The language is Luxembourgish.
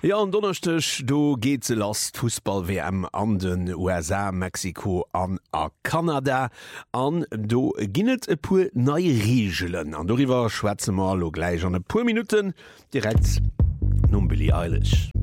Ja, an Donnerstag, do geht ze last Fußball-WM an den USA, Mexiko an a Kanada an. Do ginnet e puer neue Regeln. An doriwer schwätze mal lo gleich an e puer Minuten direkt nun Billie Eilish.